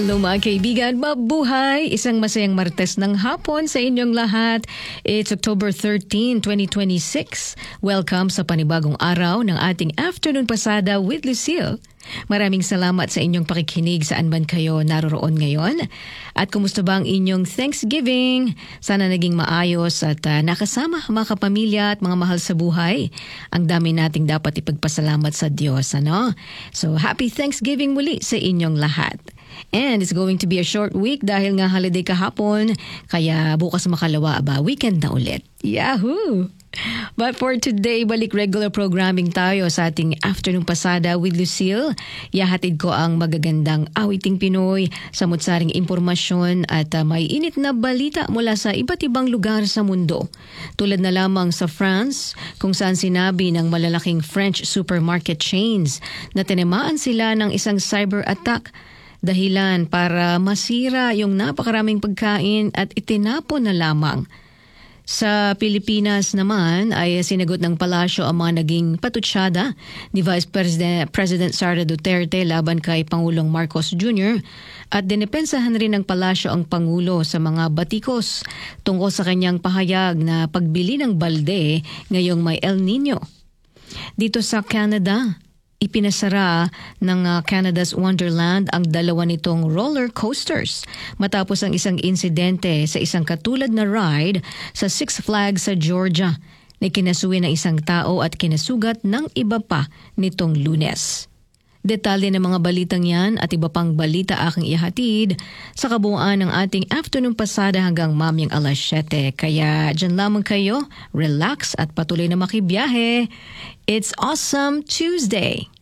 Hello mga kaibigan, mabuhay! Isang masayang Martes ng hapon sa inyong lahat. It's October 13, 2026. Welcome sa panibagong araw ng ating Afternoon Pasada with Lucille. Maraming salamat sa inyong pakikinig saan man kayo naroroon ngayon. At kumusta ba ang inyong Thanksgiving? Sana naging maayos at nakasama mga kapamilya at mga mahal sa buhay. Ang dami nating dapat ipagpasalamat sa Diyos, ano? So happy Thanksgiving muli sa inyong lahat. And it's going to be a short week dahil nga holiday kahapon. Kaya bukas makalawa weekend na ulit. Yahoo! But for today, balik regular programming tayo sa ating Afternoon Pasada with Lucille. Yahatid ko ang magagandang awiting Pinoy, samut-saring impormasyon at may init na balita mula sa iba't ibang lugar sa mundo. Tulad na lamang sa France, kung saan sinabi ng malalaking French supermarket chains na tinamaan sila ng isang cyber attack dahilan para masira yung napakaraming pagkain at itinapon na lamang. Sa Pilipinas naman ay sinagot ng palasyo ang mga naging patutsada ni Vice President Sara Duterte laban kay Pangulong Marcos Jr. at dinepensahan rin ng palasyo ang Pangulo sa mga batikos tungkol sa kanyang pahayag na pagbili ng balde ngayong may El Nino. Dito sa Canada, ipinasara ng Canada's Wonderland ang dalawa nitong roller coasters matapos ang isang insidente sa isang katulad na ride sa Six Flags sa Georgia na kinasuwi ng isang tao at kinasugat ng iba pa nitong Lunes. Detalye ng mga balitang yan at iba pang balita aking ihatid sa kabuuan ng ating Afternoon Pasada hanggang mamayang alas 7. Kaya dyan lamang kayo, relax at patuloy na makibiyahe. It's Awesome Tuesday!